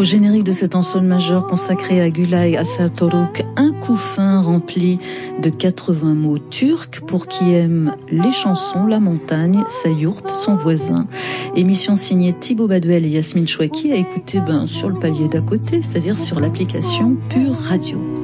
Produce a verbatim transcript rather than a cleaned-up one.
Au générique de cet ensemble majeur consacré à Gülay Asatoruk, un couffin rempli de quatre-vingts mots turcs pour qui aime les chansons, la montagne, sa yourte, son voisin. Émission signée Thibaut Baduel et Yasmine Chouaki à écouter ben, sur le palier d'à côté, c'est-à-dire sur l'application Pure Radio.